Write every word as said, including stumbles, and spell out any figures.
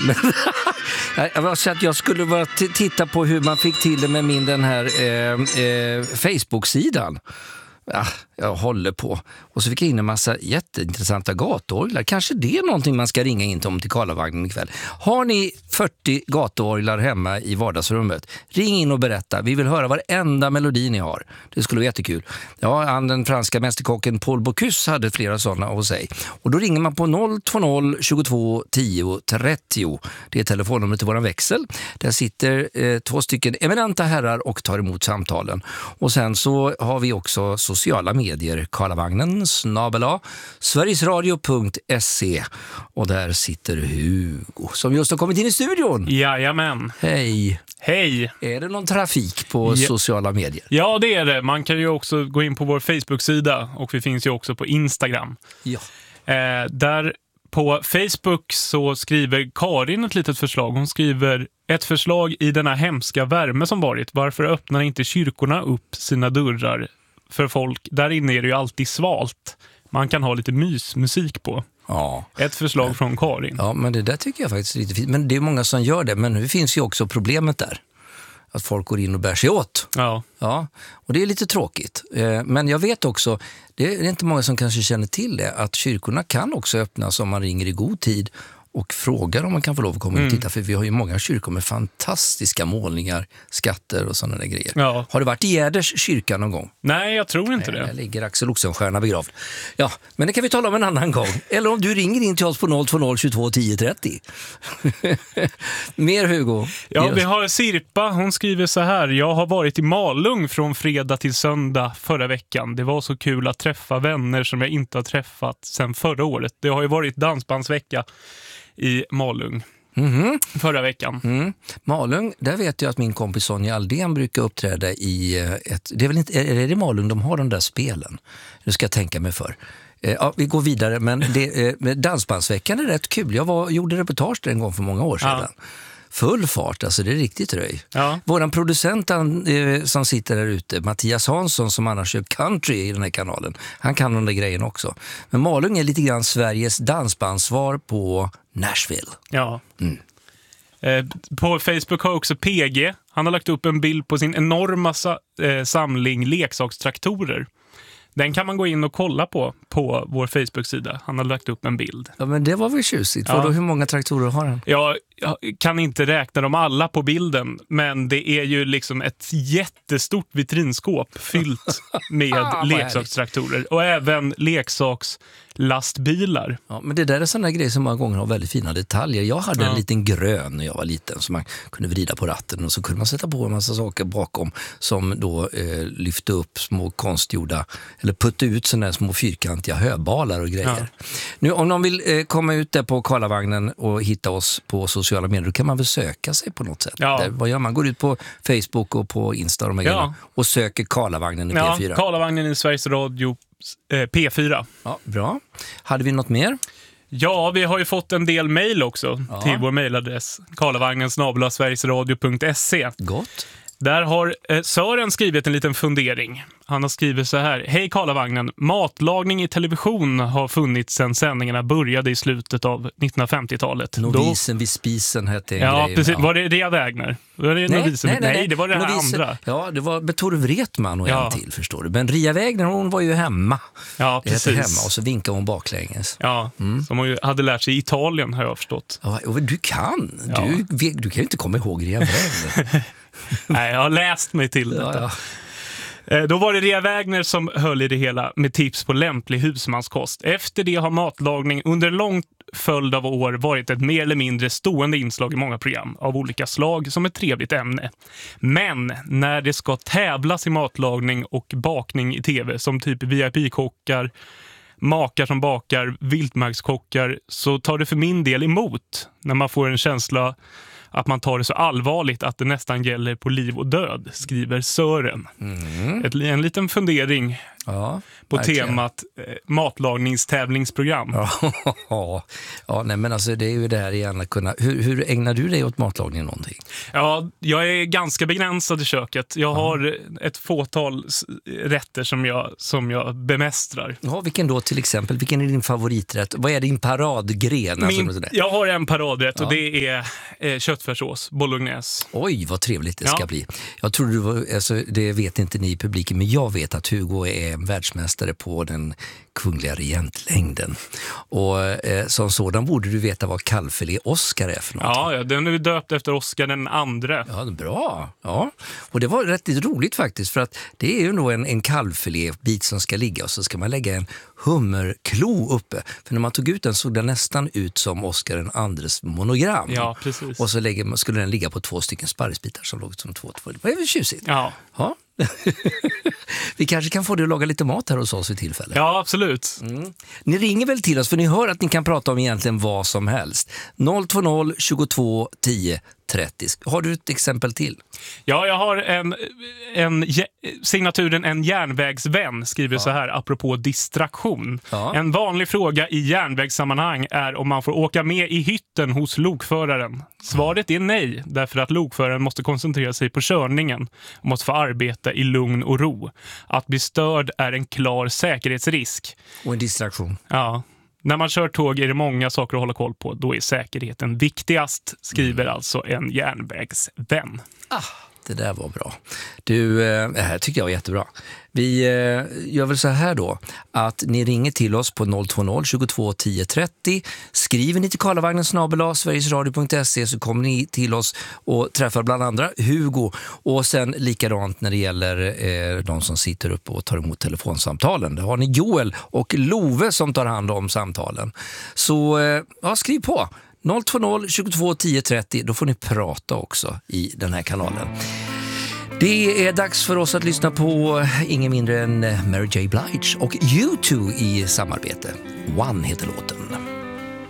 jag, så att jag skulle bara t- titta på hur man fick till det med min den här eh, eh, Facebook-sidan. Ja, jag håller på. Och så fick jag in en massa jätteintressanta gatorglar. Kanske det är någonting man ska ringa in till om till Karlavagnen ikväll. Har ni fyrtio gatorglar hemma i vardagsrummet? Ring in och berätta. Vi vill höra varenda melodi ni har. Det skulle vara jättekul. Ja, han, den franska mästerkocken Paul Bocuse hade flera sådana hos sig. Och då ringer man på noll två noll tjugotvå tio trettio. Det är telefonnumret till våran växel. Där sitter eh, två stycken eminenta herrar och tar emot samtalen. Och sen så har vi också sociala medier, Karlavagnen, snabel-a, sverigesradio punkt se, och där sitter Hugo som just har kommit in i studion. Jajamän. Hej. Hej. Är det någon trafik på ja. sociala medier? Ja, det är det. Man kan ju också gå in på vår Facebook-sida och vi finns ju också på Instagram. Ja. Eh, där på Facebook så skriver Karin ett litet förslag. Hon skriver ett förslag i denna hemska värme som varit. Varför öppnar inte kyrkorna upp sina dörrar för folk? Där inne är det ju alltid svalt. Man kan ha lite mysmusik på. Ja. Ett förslag från Karin. Ja, men det där tycker jag faktiskt är lite fint. Men det är många som gör det. Men nu finns ju också problemet där. Att folk går in och bär sig åt. Ja. Ja, och det är lite tråkigt. Men jag vet också, det är inte många som kanske känner till det, att kyrkorna kan också öppnas om man ringer i god tid och frågar om man kan få lov att komma mm. och titta. För vi har ju många kyrkor med fantastiska målningar, skatter och sådana där grejer. Ja. Har du varit i Gärders kyrka någon gång? Nej, jag tror inte Nej, det. Där ligger Axel Oxenstierna begravd. Ja, men det kan vi tala om en annan gång. Eller om du ringer in till oss på noll två noll tjugotvå tio trettio. Mer Hugo. Ja, vi har Sirpa. Hon skriver så här. Jag har varit i Malung från fredag till söndag förra veckan. Det var så kul att träffa vänner som jag inte har träffat sedan förra året. Det har ju varit dansbandsvecka i Malung mm-hmm. förra veckan. Mm. Malung, där vet jag att min kompis Sonja Aldén brukar uppträda i ett... Det är väl inte... Är det Malung de har de där spelen? Nu ska jag tänka mig för. Ja, vi går vidare, men det, dansbandsveckan är rätt kul. Jag var, gjorde reportage en gång för många år sedan. Ja. Full fart, alltså det är riktigt röj. Ja. Våran producent han, eh, som sitter där ute, Mattias Hansson, som annars kör country i den här kanalen, han kan de där grejen också. Men Malung är lite grann Sveriges dansbandsvar på Nashville. Ja. Mm. Eh, på Facebook har också P G, han har lagt upp en bild på sin enorma sa- eh, samling leksakstraktorer. Den kan man gå in och kolla på på vår Facebook-sida. Han har lagt upp en bild. Ja, men det var väl tjusigt. Ja. Vadå, hur många traktorer har han? Ja, jag kan inte räkna dem alla på bilden, men det är ju liksom ett jättestort vitrinskåp fyllt med ah, leksakstraktorer och även leksakslastbilar. Ja, men det där är sådana grejer som många gånger har väldigt fina detaljer. Jag hade ja. en liten grön när jag var liten som man kunde vrida på ratten och så kunde man sätta på en massa saker bakom som då eh, lyfte upp små konstgjorda eller putta ut sådana här små fyrkantiga höbalar och grejer. Ja. Nu om någon vill eh, komma ut där på Karlavagnen och hitta oss på sociala medier, då kan man väl söka sig på något sätt. Ja. Där, vad gör man? Går ut på Facebook och på Insta och, ja. och söker Karlavagnen i ja, P fyra. Karlavagnen i Sveriges Radio eh, P fyra. Ja, bra. Hade vi något mer? Ja, vi har ju fått en del mejl också ja. till vår mejladress karlavagnen snabel-a sverigesradio punkt se. Gott. Där har eh, Sören skrivit en liten fundering. Han har skrivit så här. Hej Karlavagnen, matlagning i television har funnits sedan sändningarna började i slutet av nittonhundrafemtiotalet. Novisen vid spisen hette en Ja, grej. precis. Ja. Var det Rea Wägner? Var det nej, nej, nej, nej, det var det Novisen, andra. Ja, det var Betor Wretman och ja. en till, förstår du. Men Rea Wägner, hon var ju hemma. Ja, precis. Det hette hemma och så vinkade hon baklänges. Ja, mm. som hon ju hade lärt sig i Italien har jag förstått. Ja, du kan. Ja. Du, du kan ju inte komma ihåg Rea Wägner. Nej, jag har läst mig till detta. Ja, ja. Då var det Rea Wägner som höll i det hela med tips på lämplig husmanskost. Efter det har matlagning under en lång följd av år varit ett mer eller mindre stående inslag i många program av olika slag som ett trevligt ämne. Men när det ska tävlas i matlagning och bakning i tv som typ V I P-kockar, makar som bakar, viltmarkskockar, så tar det för min del emot när man får en känsla att man tar det så allvarligt att det nästan gäller på liv och död, skriver Sören. Mm. Ett, en liten fundering Ja, på verkligen. Temat eh, matlagningstävlingsprogram. Ja, ja nej, men alltså det är ju det här igen att kunna... Hur, hur ägnar du dig åt matlagning någonting? Ja, jag är ganska begränsad i köket. Jag har mm. ett fåtal rätter som jag, som jag bemästrar. Ja, vilken då till exempel? Vilken är din favoriträtt? Vad är din paradgren? Min, alltså, jag har en paradrätt ja. och det är eh, köttfärssås, bolognese. Oj, vad trevligt det ska ja. bli. Jag tror du var, alltså, det vet inte ni i publiken, men jag vet att Hugo är en världsmästare på den kungliga regentlängden. Och eh, som sådan borde du veta vad kalvfilé Oscar är för något. Ja, ja, den är döpt efter Oscar den andra. Ja, bra. Ja. Och det var rätt roligt faktiskt, för att det är ju då en, en kalvfilébit som ska ligga och så ska man lägga en hummerklo uppe. För när man tog ut den såg den nästan ut som Oscar den andres monogram. Ja, precis. Och så lägger, skulle den ligga på två stycken sparrisbitar som låg som två. två. Det var väl tjusigt. Ja. Ja. Vi kanske kan få dig att laga lite mat här hos oss vid tillfälle. Ja, absolut. Mm. Ni ringer väl till oss för ni hör att ni kan prata om egentligen vad som helst. noll två noll tjugotvå tio trettio. Har du ett exempel till? Ja, jag har en, en signaturen en järnvägsvän skriver ja. så här apropå distraktion. Ja. En vanlig fråga i järnvägssammanhang är om man får åka med i hytten hos lokföraren. Svaret är nej, därför att lokföraren måste koncentrera sig på körningen och måste få arbeta i lugn och ro. Att bli störd är en klar säkerhetsrisk. Och en distraktion. Ja. När man kör tåg är det många saker att hålla koll på. Då är säkerheten viktigast, skriver mm. alltså en järnvägsvän. Ah, det där var bra. Du, det här tycker jag var jättebra. Vi gör väl så här då, att ni ringer till oss på noll två noll tjugotvå tio trettio. Skriver ni till Karlavagnen snabel-a sverigesradio punkt se så kommer ni till oss och träffar bland andra Hugo. Och sen likadant när det gäller eh, de som sitter uppe och tar emot telefonsamtalen. Då har ni Joel och Love som tar hand om samtalen. Så eh, ja, skriv på. noll två noll tjugotvå tio trettio, då får ni prata också i den här kanalen. Det är dags för oss att lyssna på ingen mindre än Mary J. Blige och U två i samarbete. One heter låten.